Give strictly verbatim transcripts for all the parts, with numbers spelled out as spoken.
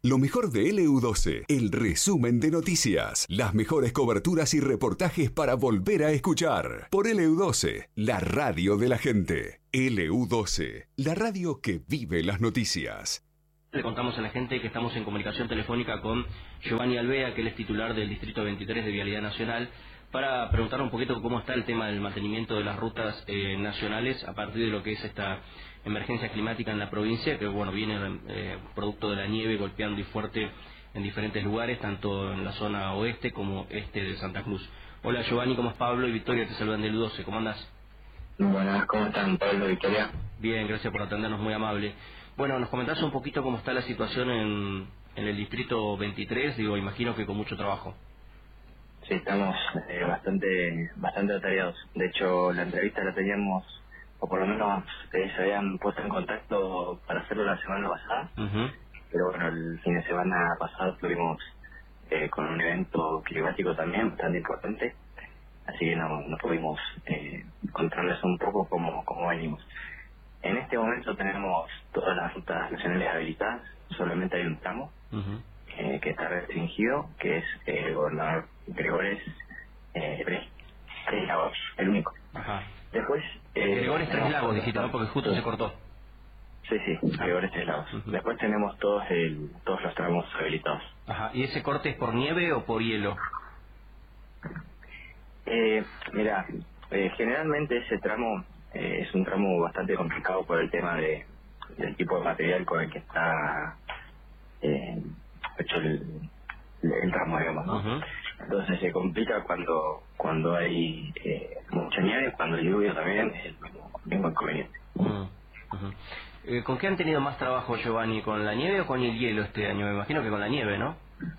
Lo mejor de L U doce, el resumen de noticias, las mejores coberturas y reportajes para volver a escuchar. Por L U doce, la radio de la gente. L U doce, la radio que vive las noticias. Le contamos a la gente que estamos en comunicación telefónica con Giovanni Alvea, que él es titular del Distrito veintitrés de Vialidad Nacional, para preguntar un poquito cómo está el tema del mantenimiento de las rutas eh, nacionales a partir de lo que es esta emergencia climática en la provincia, que bueno, viene eh, producto de la nieve golpeando y fuerte en diferentes lugares, tanto en la zona oeste como este de Santa Cruz. Hola Giovanni, ¿cómo es? Pablo y Victoria te saludan del L U doce, ¿cómo andás? Buenas, ¿cómo están Pablo y Victoria? Bien, gracias por atendernos, muy amable. Bueno, nos comentás un poquito cómo está la situación en, en el Distrito veintitrés, digo, imagino que con mucho trabajo. Sí, estamos eh, bastante bastante atareados. De hecho, la entrevista la teníamos, o por lo menos eh, se habían puesto en contacto para hacerlo la semana pasada. Uh-huh. Pero bueno, el fin de semana pasado estuvimos eh, con un evento climático también bastante importante, así que no, no pudimos eh, contarles un poco cómo, cómo venimos. En este momento tenemos todas las rutas nacionales habilitadas, solamente hay un tramo uh-huh. eh, que está restringido, que es eh, el gobernador Gregores eh, Tres Lagos, el único. Ajá. Después... Eh, Gregores Tres Lagos, dijiste, ¿no? Porque justo sí. se cortó. Sí, sí, Gregores Tres Lagos. Uh-huh. Después tenemos todos el, todos los tramos habilitados. Ajá. ¿Y ese corte es por nieve o por hielo? Eh, mira, eh, generalmente ese tramo eh, es un tramo bastante complicado por el tema de del tipo de material con el que está eh, hecho el, el tramo, digamos, ¿no? Uh-huh. Entonces se complica cuando cuando hay eh, mucha nieve, cuando hay lluvia también es el mismo, mismo inconveniente. Uh-huh. Uh-huh. Eh, ¿Con qué han tenido más trabajo, Giovanni? ¿Con la nieve o con el hielo este año? Me imagino que con la nieve, ¿no?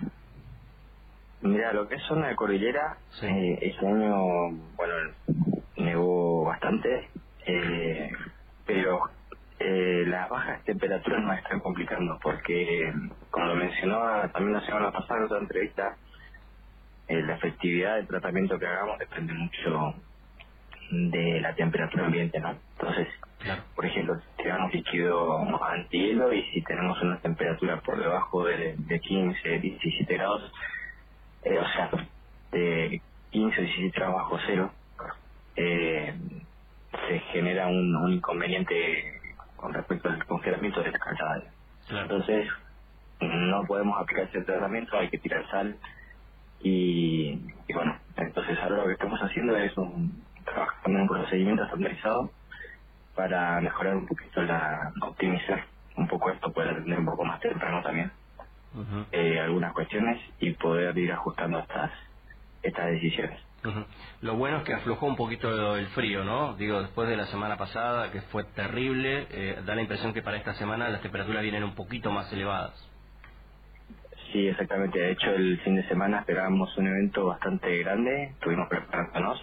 Mira, lo que es zona de cordillera, sí. eh, este año, bueno, nevó bastante, eh, pero eh, las bajas temperaturas nos están complicando, porque, como lo mencionaba también la semana pasada en otra entrevista, eh, la efectividad del tratamiento que hagamos depende mucho de la temperatura ambiente, ¿no? Entonces, claro. Por ejemplo, si tiramos líquido antihielo y si tenemos una temperatura por debajo de, de quince, diecisiete grados, Eh, o sea, de quince o diecisiete grados bajo cero, eh, se genera un, un inconveniente con respecto al congelamiento de la calzada. Claro. Entonces, no podemos aplicar ese tratamiento, hay que tirar sal y, y bueno, entonces ahora lo que estamos haciendo es un trabajo con un procedimiento estandarizado para mejorar un poquito la, optimizar un poco esto, poder atender un poco más temprano también. Uh-huh. eh, algunas cuestiones y poder ir ajustando estas estas decisiones. Uh-huh. Lo bueno es que aflojó un poquito el frío, ¿no? Digo, después de la semana pasada, que fue terrible, eh, da la impresión que para esta semana las temperaturas vienen un poquito más elevadas. Sí, exactamente. De hecho, el fin de semana esperábamos un evento bastante grande, estuvimos preparándonos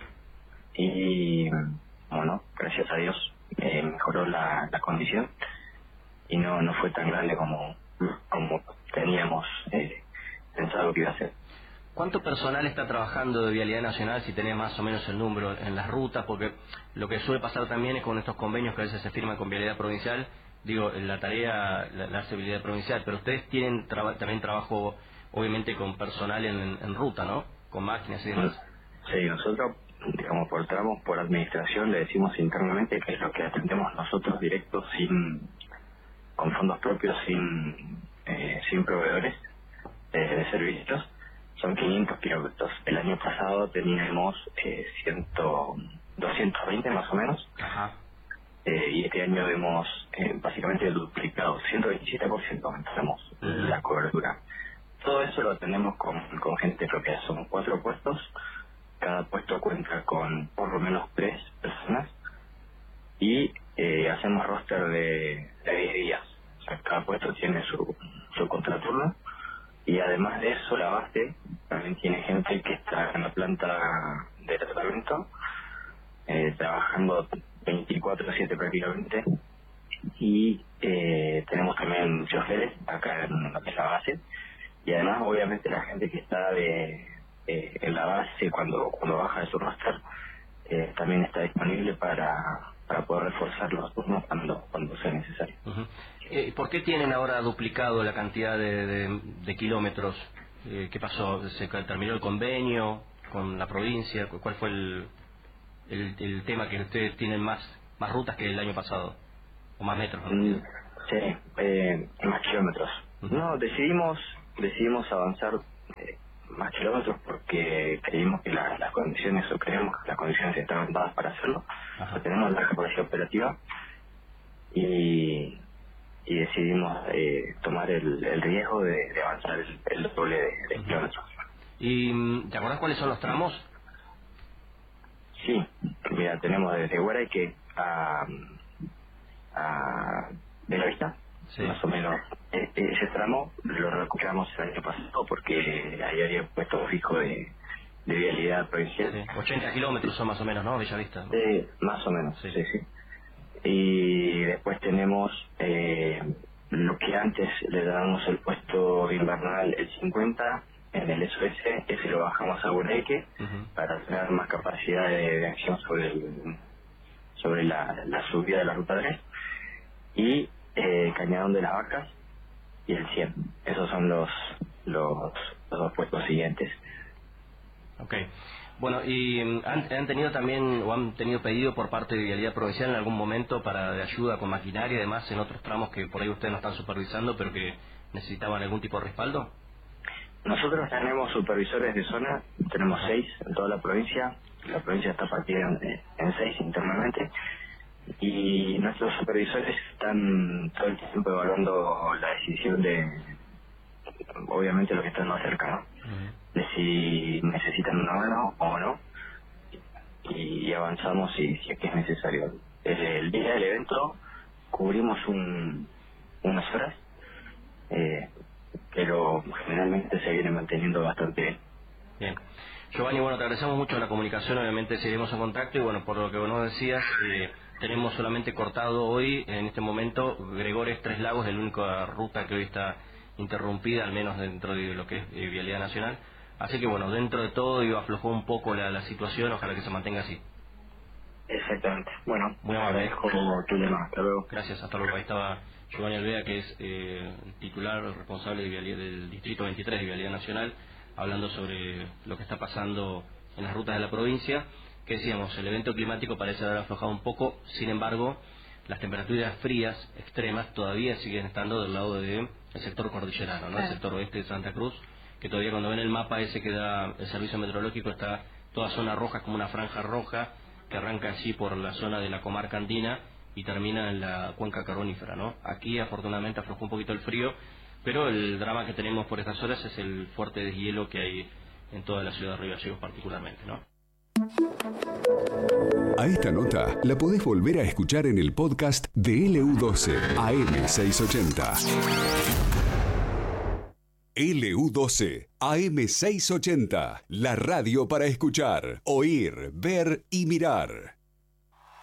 y, bueno, gracias a Dios eh, mejoró la, la condición y no no fue tan grande como como teníamos eh, pensado que iba a ser. ¿Cuánto personal está trabajando de Vialidad Nacional, si tenés más o menos el número en las rutas? Porque lo que suele pasar también es con estos convenios que a veces se firman con Vialidad Provincial, digo, la tarea la, la hace Vialidad Provincial, pero ustedes tienen traba, también trabajo, obviamente, con personal en, en ruta, ¿no? Con máquinas y demás. Sí, nosotros, digamos, por tramos, por administración, le decimos internamente que es lo que atendemos nosotros directos, sin con fondos propios, sin eh, sin proveedores eh, de servicios, son quinientos kilómetros. El año pasado teníamos eh, cien, doscientos veinte más o menos. Ajá. Eh, y este año hemos eh, básicamente duplicado, ciento veintisiete por ciento aumentamos uh-huh. la cobertura. Todo eso lo tenemos con, con gente propia, son cuatro puestos, cada puesto cuenta con por lo menos tres personas y eh, hacemos roster de, de diez días. O sea, cada puesto tiene su, su contraturno y además de eso la base también tiene gente que está en la planta de tratamiento eh, trabajando veinticuatro siete prácticamente y eh, tenemos también choferes acá en, en la base y además obviamente la gente que está de eh, en la base cuando cuando baja de su roster eh, también está disponible para para poder reforzar los turnos cuando cuando sea necesario. Uh-huh. Eh, ¿Por qué tienen ahora duplicado la cantidad de, de, de kilómetros? Eh, ¿Qué pasó? ¿Se terminó el convenio con la provincia? ¿Cuál fue el, el, el tema que ustedes tienen más más rutas que el año pasado? ¿O más metros? ¿No? Mm, sí, eh, más kilómetros. Uh-huh. No, decidimos decidimos avanzar eh, más kilómetros porque creímos que la, las condiciones, o creemos que las condiciones estaban dadas para hacerlo. Uh-huh. Tenemos la capacidad operativa y, y decidimos eh, tomar el, el riesgo de, de avanzar el, el doble de, de uh-huh. kilómetros. ¿Y te acuerdas cuáles son los tramos? Sí, mira, tenemos desde Huaraque a, a Bellavista, sí. Más o menos. E, ese tramo lo recuperamos el año pasado porque ahí había puesto fijo de, de vialidad provincial. Sí. ochenta kilómetros son más o menos, ¿no? Bellavista. Sí, más o menos, sí, sí. sí. Y después tenemos eh, lo que antes le dábamos el puesto invernal, el cincuenta, en el S O S, ese lo bajamos a Huaraque uh-huh. para tener más capacidad de, de acción sobre el, sobre la, la subida de la ruta tres, y eh, Cañadón de las Vacas y el cien. Esos son los los, los dos puestos siguientes. Ok. Bueno, ¿y han, han tenido también o han tenido pedido por parte de Vialidad Provincial en algún momento para de ayuda con maquinaria y demás en otros tramos que por ahí ustedes no están supervisando pero que necesitaban algún tipo de respaldo? Nosotros tenemos supervisores de zona, tenemos seis en toda la provincia, la provincia está partida en, en seis internamente, y nuestros supervisores están todo el tiempo evaluando la decisión de, obviamente, los que están más cerca, ¿no? Uh-huh. De si necesitan una mano o no, y avanzamos si, si es que es necesario. Desde el día del evento cubrimos un, unas horas, eh, pero generalmente se viene manteniendo bastante bien. Bien. Giovanni, bueno, te agradecemos mucho la comunicación, obviamente seguiremos en contacto y bueno, por lo que vos decías, eh, tenemos solamente cortado hoy, en este momento, Gregores Tres Lagos, es la única ruta que hoy está interrumpida, al menos dentro de lo que es eh, Vialidad Nacional, así que bueno, dentro de todo y aflojó un poco la, la situación, ojalá que se mantenga así. Exactamente. Bueno, muy amable. Agradezco tu llamada. Hasta luego. Gracias, hasta luego. Ahí estaba Giovanni Alvea, que es eh, titular responsable de vialidad, del Distrito veintitrés de Vialidad Nacional, hablando sobre lo que está pasando en las rutas de la provincia, que decíamos, el evento climático parece haber aflojado un poco, sin embargo, las temperaturas frías extremas todavía siguen estando del lado del sector cordillerano, ¿no? Claro. El sector oeste de Santa Cruz, que todavía cuando ven el mapa ese que da el servicio meteorológico está toda zona roja, como una franja roja, que arranca allí por la zona de la comarca andina y termina en la cuenca carbonífera, ¿no? Aquí afortunadamente aflojó un poquito el frío, pero el drama que tenemos por estas horas es el fuerte deshielo que hay en toda la ciudad de Río Gallegos particularmente, ¿no? A esta nota la podés volver a escuchar en el podcast de L U doce A M seiscientos ochenta. L U doce A M seiscientos ochenta, la radio para escuchar, oír, ver y mirar.